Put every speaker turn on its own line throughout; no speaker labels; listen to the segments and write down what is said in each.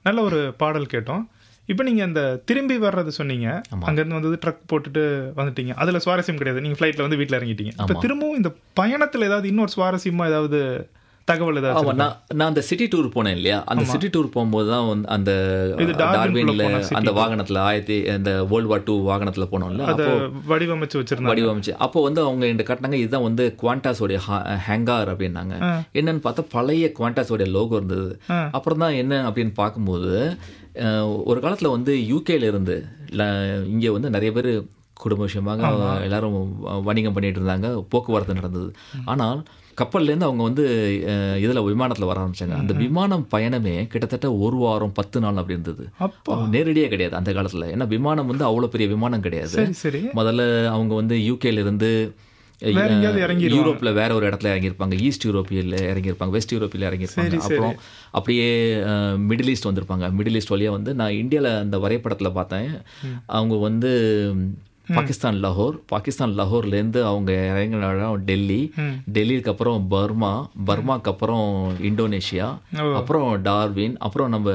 நல்ல ஒரு பாடல் கேட்டோம். இப்போ நீங்கள் அந்த திரும்பி வர்றது சொன்னீங்க, அங்கேருந்து வந்தது ட்ரக் போட்டுட்டு வந்துட்டீங்க, அதில் சுவாரஸ்யம் கிடையாது, நீங்கள் ஃப்ளைட்டில் வந்து வீட்டில் இறங்கிட்டீங்க. இப்போ திரும்பவும் இந்த பயணத்தில் ஏதாவது இன்னொரு சுவாரஸ்யமாக ஏதாவது தகவல் ஏதாவது?
நான் அந்த சிட்டி டூர் போனேன் இல்லையா, அந்த சிட்டி டூர் போகும்போது தான் வந்து அந்த டார்வின்ல அந்த வாகனத்தில் அந்த வேர்ல்டு வார் 2 வாகனத்தில் போனோம்ல,
அதை வடிவமைச்சு
அப்போ வந்து அவங்க என்கிட்ட காட்டினாங்க, இதுதான் வந்து குவாண்டாஸோடைய ஹேங்கார் அப்படின்னாங்க. என்னன்னு பார்த்தா பழைய குவாண்டாஸோடைய லோகோ இருந்தது. அப்புறம் தான் என்ன அப்படின்னு பார்க்கும்போது, ஒரு காலத்தில் வந்து யூகேல இருந்து இங்கே வந்து நிறைய பேர் குடும்ப விஷயமாக எல்லாரும் வணிகம் பண்ணிட்டு இருந்தாங்க, போக்குவரத்து நடந்தது. ஆனால் கப்பல்லேருந்து அவங்க வந்து இதில் விமானத்தில் வர ஆரம்பிச்சாங்க. அந்த விமானம் பயணமே கிட்டத்தட்ட 1 வாரம் 10 நாள் அப்படி இருந்தது. நேரடியாக கிடையாது அந்த காலத்தில். ஏன்னா விமானம் வந்து அவ்வளோ பெரிய விமானம் கிடையாது. முதல்ல அவங்க வந்து யூகேல இருந்து யூரோப்ல வேற ஒரு இடத்துல இறங்கியிருப்பாங்க, ஈஸ்ட் யூரோப்பியில் இறங்கியிருப்பாங்க, வெஸ்ட் யூரோப்பியில் இறங்கியிருப்பாங்க. அப்புறம் அப்படியே மிடில் ஈஸ்ட் வந்திருப்பாங்க. மிடில் ஈஸ்ட் வழியாக வந்து நான் இந்தியாவில் அந்த வரைபடத்தில் பார்த்தேன், அவங்க வந்து பாகிஸ்தான் லாகூர்லேருந்து அவங்க இறங்கின இடம் டெல்லிக்கு அப்புறம் பர்மாக்கு அப்புறம் இந்தோனேஷியா, அப்புறம் டார்வின், அப்புறம் நம்ம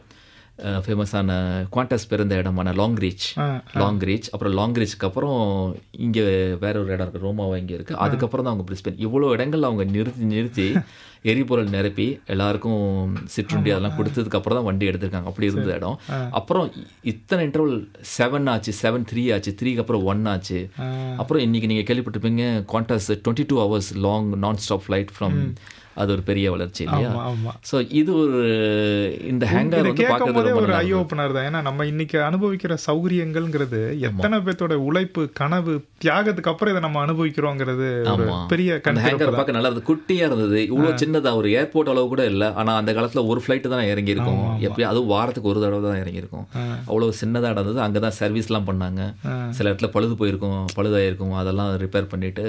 ஃபேமஸான குவாண்டஸ் பிறந்த இடமான லாங் ரீச், அப்புறம் லாங் ரீச்சுக்கு அப்புறம் இங்கே வேற ஒரு இடம் இருக்குது, ரோமாவா இங்கே இருக்குது. அதுக்கப்புறம் தான் அவங்க பிரிஸ்பேன். இவ்வளோ இடங்கள் அவங்க நிறுத்தி எரிபொருள் நிரப்பி எல்லாருக்கும் சிற்றுண்டி அதெல்லாம் கொடுத்ததுக்கு அப்புறம் தான் வண்டி எடுத்திருக்காங்க. அப்படி இருந்த இடம். அப்புறம் இத்தனை இன்டர்வல் 7 ஆச்சு, 7 3 ஆச்சு, 3க்கு அப்புறம் 1 ஆச்சு. அப்புறம் இன்னைக்கு நீங்கள் கேள்விப்பட்டிருப்பீங்க, குவாண்டஸ் 22 hours லாங் நான் ஸ்டாப் ஃப்ளைட் ஃப்ரம். அது ஒரு பெரிய வளர்ச்சி இல்லையா? ஸோ இது ஒரு இந்த ஹேங்கர் வந்து பார்க்கறது
ஒரு ஐ ஓப்பனர் தான். ஏன்னா நம்ம இன்னைக்கு அனுபவிக்கிற சௌகரியங்கள்ங்கிறது எத்தனை பேர்த்தோட உழைப்பு, கனவு, தியாகத்துக்கு அப்புறம் இதை நம்ம அனுபவிக்கிறோங்கிறது பெரிய.
ஹேங்கர் பார்க்க நல்லா இருந்தது, குட்டியா இருந்தது, இவ்வளோ சின்னதா, ஒரு ஏர்போர்ட் அளவு கூட இல்லை. ஆனால் அந்த காலத்தில் ஒரு ஃப்ளைட்டு தான் இறங்கியிருக்கும், எப்பயும் அதுவும் வாரத்துக்கு ஒரு தடவை தான் இறங்கியிருக்கும். அவ்வளோ சின்னதாக இருந்தது. அங்கே தான் சர்வீஸ்லாம் பண்ணாங்க. சில இடத்துல பழுதாயிருக்கும், அதெல்லாம் ரிப்பேர் பண்ணிட்டு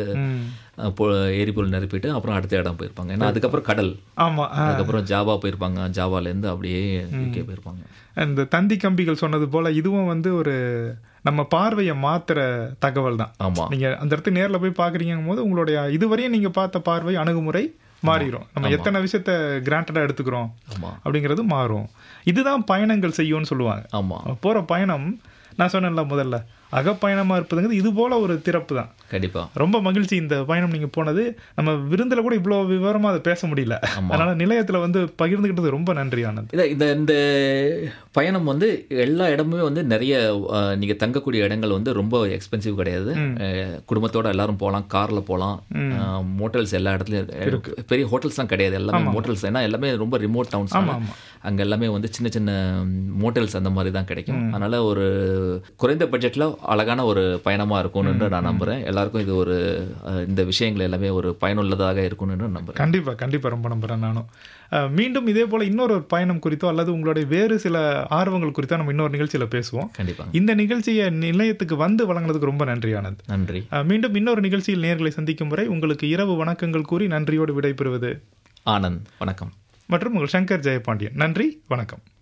எரிபொருள் நிரப்பிட்டு அப்புறம் அடுத்த இடம் போயிருப்பாங்க. ஏன்னா அதுக்கப்புறம் கடல், அதுக்கப்புறம் ஜாவா போயிருப்பாங்க, ஜாவாலேருந்து அப்படியே யூகே போயிருப்பாங்க.
இந்த தந்தி கம்பிகள் சொன்னது போல இதுவும் வந்து ஒரு நம்ம பார்வையை மாத்துற தகவல் தான். நீங்க அந்த இடத்துக்கு நேரில் போய் பாக்குறீங்கும் போது உங்களுடைய இதுவரையும் நீங்க பார்த்த பார்வை, அணுகுமுறை மாறிடும். நம்ம எத்தனை விஷயத்த கிராண்டடா எடுத்துக்கிறோம் அப்படிங்கிறது மாறும். இதுதான் பயணங்கள் செய்யும்னு சொல்லுவாங்க. போற பயணம் நான் சொன்னேன்ல முதல்ல, அகப்பயணமா இருப்பதுங்கிறது இது போல ஒரு திறப்பு தான்.
கண்டிப்பா
ரொம்ப மகிழ்ச்சி இந்த பயணம் நீங்க போனது. நம்ம விருந்துல கூட இவ்வளவு விவரமா அதை பேச முடியல, அதனால நிலையத்துல வந்து பகிர்ந்துகிட்டது ரொம்ப நன்றி ஆனந்த்.
இந்த பயணம் வந்து எல்லா இடமுமே வந்து நிறைய நீங்க தங்கக்கூடிய இடங்கள் வந்து ரொம்ப எக்ஸ்பென்சிவ் கிடையாது. குடும்பத்தோட எல்லாரும் போகலாம், கார்ல போகலாம். மோட்டல்ஸ் எல்லா இடத்துலயும், பெரிய ஹோட்டல்ஸ் தான் கிடையாது, எல்லாமே மோட்டல்ஸ். ஏன்னா எல்லாமே ரொம்ப ரிமோட் டவுன்ஸ், அங்க எல்லாமே வந்து சின்ன சின்ன மோட்டல்ஸ் அந்த மாதிரி தான் கிடைக்கும். அதனால ஒரு குறைந்த பட்ஜெட்ல அழகான ஒரு பயணமா இருக்கும்னு நான் நம்புறேன். எல்லாருக்கும் இது ஒரு இந்த விஷயங்கள் எல்லாமே ஒரு பயனுள்ளதாக இருக்கும்னு நம்புறேன்.
கண்டிப்பா ரொம்ப நம்புறேன் நானும். மீண்டும் இதே போல இன்னொரு பயணம் குறித்தோ அல்லது உங்களுடைய வேறு சில ஆர்வங்கள் குறித்தோ நம்ம இன்னொரு நிகழ்ச்சியில பேசுவோம்.
கண்டிப்பா.
இந்த நிகழ்ச்சியை நிலையத்துக்கு வந்து வழங்கினதுக்கு ரொம்ப நன்றி ஆனந்த்.
நன்றி.
மீண்டும் இன்னொரு நிகழ்ச்சியில் நேர்களை சந்திக்கும் வரை உங்களுக்கு இரவு வணக்கங்கள் கூறி நன்றியோடு விடைபெறுவது
ஆனந்த். வணக்கம்.
மற்றும் உங்கள் சங்கர் ஜெயபாண்டியன். நன்றி, வணக்கம்.